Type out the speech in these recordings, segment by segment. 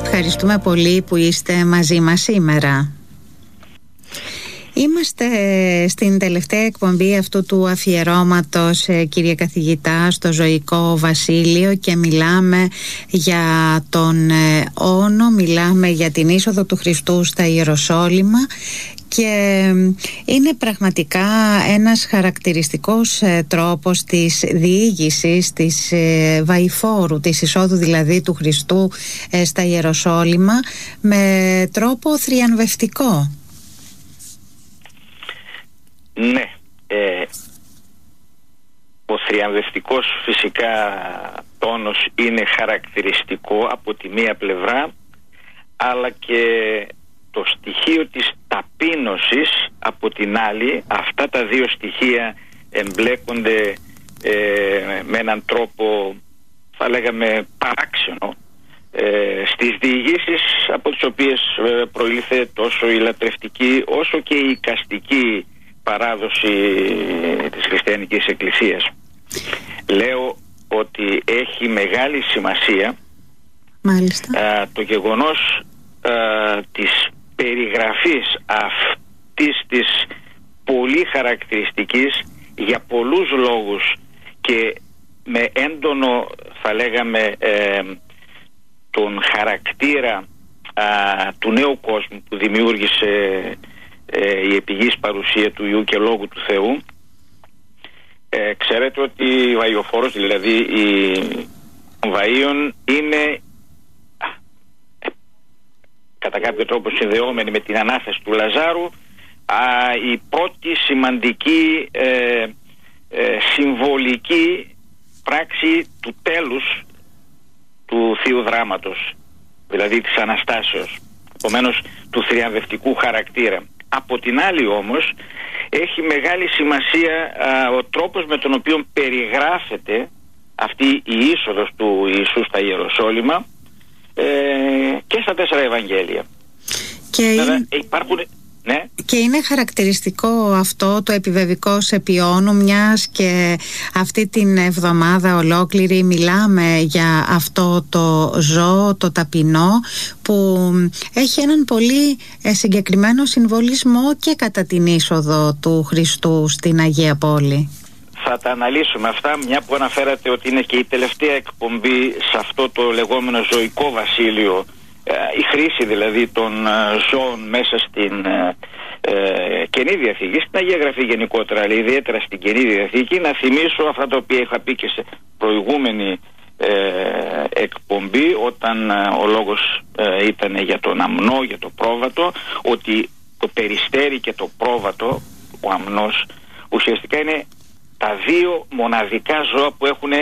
ευχαριστούμε πολύ που είστε μαζί μας σήμερα. Είμαστε στην τελευταία εκπομπή αυτού του αφιερώματος, κύριε καθηγητά, στο ζωικό βασίλειο και μιλάμε για τον Όνο, μιλάμε για την είσοδο του Χριστού στα Ιεροσόλυμα και είναι πραγματικά ένας χαρακτηριστικός τρόπος της διήγησης της βαϊφόρου, της εισόδου δηλαδή του Χριστού στα Ιεροσόλυμα, με τρόπο θριαμβευτικό. Ναι, ο θριαμβευτικός φυσικά τόνος είναι χαρακτηριστικό από τη μία πλευρά, αλλά και το στοιχείο της ταπείνωσης από την άλλη. Αυτά τα δύο στοιχεία εμπλέκονται με έναν τρόπο, θα λέγαμε, παράξενο στις διηγήσεις από τις οποίες προήλθε τόσο η λατρευτική όσο και η εικαστική παράδοση της χριστιανικής εκκλησίας. Λέω ότι έχει μεγάλη σημασία το γεγονός της περιγραφής αυτής της πολύ χαρακτηριστικής, για πολλούς λόγους και με έντονο, θα λέγαμε, τον χαρακτήρα του νέου κόσμου που δημιούργησε η επιγής παρουσία του Υιού και Λόγου του Θεού. Ξέρετε ότι ο Βαϊοφόρος, δηλαδή η Βαΐων, είναι κατά κάποιο τρόπο συνδεόμενη με την Ανάσταση του Λαζάρου η πρώτη σημαντική συμβολική πράξη του τέλους του Θείου Δράματος, δηλαδή της Αναστάσεως, επομένως του θριαμβευτικού χαρακτήρα. Από την άλλη όμως έχει μεγάλη σημασία ο τρόπος με τον οποίο περιγράφεται αυτή η είσοδος του Ιησού στα Ιεροσόλυμα και στα 4 Ευαγγέλια. Υπάρχουν... Ναι. Και είναι χαρακτηριστικό αυτό το επιβεβικός επιώνου, μιας και αυτή την εβδομάδα ολόκληρη μιλάμε για αυτό το ζώο, το ταπεινό, που έχει έναν πολύ συγκεκριμένο συμβολισμό και κατά την είσοδο του Χριστού στην Αγία Πόλη. Θα τα αναλύσουμε αυτά, μια που αναφέρατε ότι είναι και η τελευταία εκπομπή σε αυτό το λεγόμενο ζωικό βασίλειο, η χρήση δηλαδή των ζώων μέσα στην Καινή Διαθήκη, στην Αγία Γραφή γενικότερα, αλλά ιδιαίτερα στην Καινή Διαθήκη. Να θυμίσω αυτά τα οποία είχα πει και σε προηγούμενη εκπομπή, όταν ο λόγος ήταν για τον αμνό, για το πρόβατο, ότι το περιστέρι και το πρόβατο, ο αμνός, ουσιαστικά είναι τα δύο μοναδικά ζώα που έχουν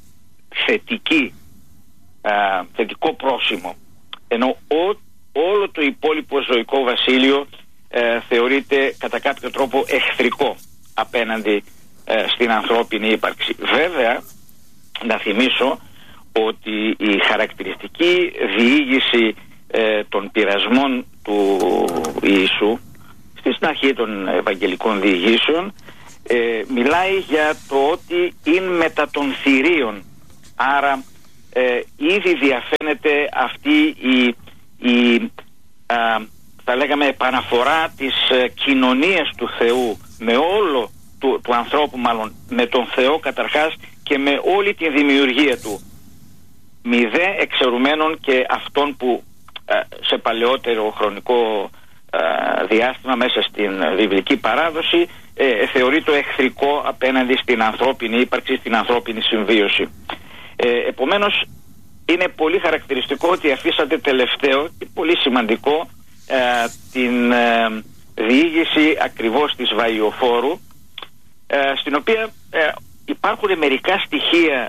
θετικό πρόσημο, ενώ όλο το υπόλοιπο ζωικό βασίλειο θεωρείται κατά κάποιο τρόπο εχθρικό απέναντι στην ανθρώπινη ύπαρξη. Βέβαια, να θυμίσω ότι η χαρακτηριστική διήγηση των πειρασμών του Ιησού στην αρχή των Ευαγγελικών διηγήσεων μιλάει για το ότι είναι μετά των θηρίων. Άρα ήδη διαφαίνεται αυτή η θα λέγαμε επαναφορά της κοινωνίας του Θεού με όλο του ανθρώπου, μάλλον με τον Θεό καταρχάς και με όλη τη δημιουργία του, μηδέ εξαιρουμένων και αυτών που σε παλαιότερο χρονικό διάστημα μέσα στην βιβλική παράδοση θεωρείται εχθρικό απέναντι στην ανθρώπινη ύπαρξη, στην ανθρώπινη συμβίωση. Επομένως είναι πολύ χαρακτηριστικό ότι αφήσατε τελευταίο και πολύ σημαντικό την διήγηση ακριβώς της Βαϊοφόρου, στην οποία υπάρχουν μερικά στοιχεία,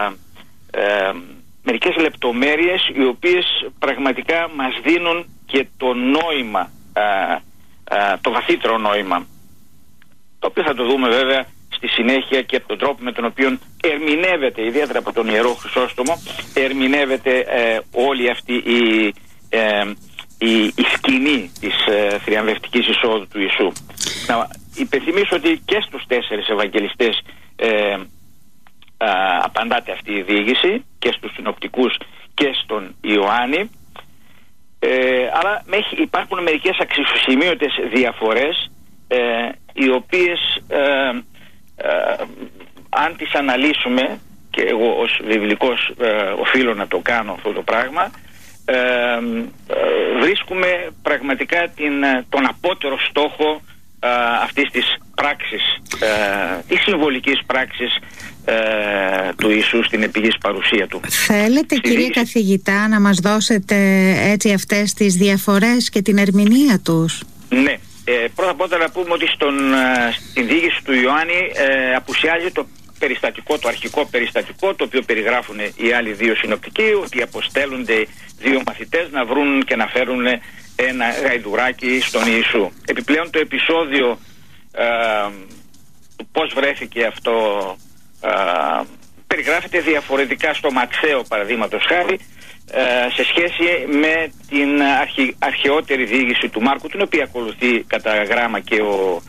μερικές λεπτομέρειες οι οποίες πραγματικά μας δίνουν και το νόημα, το βαθύτερο νόημα, το οποίο θα το δούμε βέβαια στη συνέχεια και από τον τρόπο με τον οποίο ερμηνεύεται, ιδιαίτερα από τον Ιερό Χρυσόστομο, ερμηνεύεται όλη αυτή η σκηνή της θριαμβευτικής εισόδου του Ιησού. Να υπενθυμίσω ότι και στους 4 Ευαγγελιστές απαντάται αυτή η διήγηση, και στους συνοπτικούς και στον Ιωάννη, Αλλά υπάρχουν μερικές αξιοσημείωτες διαφορές, οι οποίες αν τις αναλύσουμε, και εγώ ως βιβλικός οφείλω να το κάνω αυτό το πράγμα, βρίσκουμε πραγματικά τον απότερο στόχο αυτής της πράξης, της συμβολικής πράξης του Ιησού στην επιγής παρουσία του. Θέλετε, κύριε καθηγητά, να μας δώσετε έτσι αυτές τις διαφορές και την ερμηνεία τους? Ναι. Πρώτα απ' όλα να πούμε ότι στην διήγηση του Ιωάννη απουσιάζει το περιστατικό, το αρχικό περιστατικό, το οποίο περιγράφουν οι άλλοι δύο συνοπτικοί, ότι αποστέλλονται δύο μαθητές να βρουν και να φέρουν ένα γαϊδουράκι στον Ιησού. Επιπλέον το επεισόδιο του πώς βρέθηκε αυτό περιγράφεται διαφορετικά στο Ματθαίο, παραδείγματος χάρη, σε σχέση με την αρχαιότερη διήγηση του Μάρκου, την οποία ακολουθεί κατά γράμμα και ο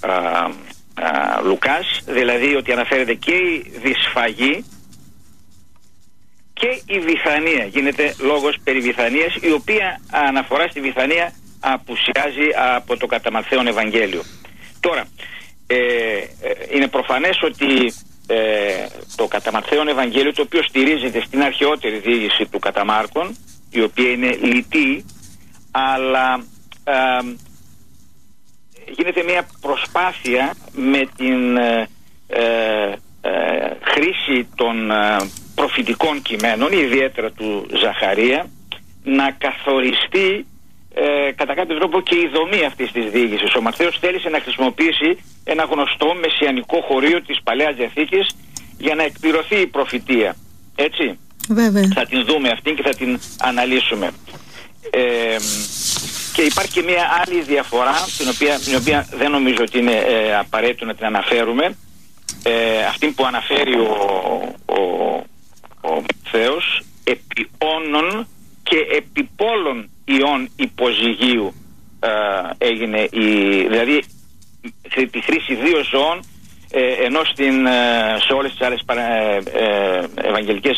Λουκάς, δηλαδή ότι αναφέρεται και η δυσφαγή και η Βηθανία. Γίνεται λόγος περί Βηθανίας, η οποία αναφορά στη Βηθανία απουσιάζει από το κατά Ματθαίον Ευαγγέλιο. Τώρα, είναι προφανές ότι το κατά Ματθαίον Ευαγγέλιο, το οποίο στηρίζεται στην αρχαιότερη διήγηση του κατά Μάρκον, η οποία είναι λιτή, αλλά γίνεται μια προσπάθεια με την χρήση των προφητικών κειμένων, ιδιαίτερα του Ζαχαρία, να καθοριστεί κατά κάποιο τρόπο και η δομή αυτής της διήγησης. Ο Ματθαίος θέλησε να χρησιμοποιήσει ένα γνωστό μεσιανικό χωρίο της Παλαιάς Διαθήκης για να εκπληρωθεί η προφητεία. Έτσι. Βέβαια. Θα την δούμε αυτήν και θα την αναλύσουμε. Και υπάρχει και μια άλλη διαφορά, την οποία δεν νομίζω ότι είναι απαραίτητο να την αναφέρουμε. Αυτή που αναφέρει ο Ματθαίος, επί όνων και επί πόλων ιών υποζυγίου έγινε δηλαδή τη χρήση δύο ζώων, ενώ σε όλες τις άλλες ευαγγελικές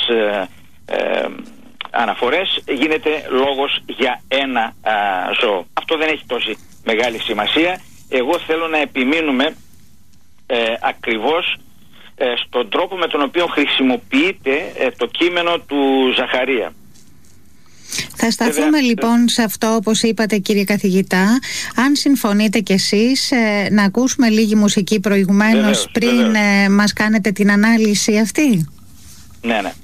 αναφορές γίνεται λόγος για ένα ζώο. Αυτό δεν έχει τόση μεγάλη σημασία. Εγώ θέλω να επιμείνουμε ακριβώς στον τρόπο με τον οποίο χρησιμοποιείται το κείμενο του Ζαχαρία. Θα σταθούμε λοιπόν σε αυτό, όπως είπατε, κύριε καθηγητά. Αν συμφωνείτε κι εσείς, να ακούσουμε λίγη μουσική προηγουμένως, πριν μας κάνετε την ανάλυση αυτή. Ναι.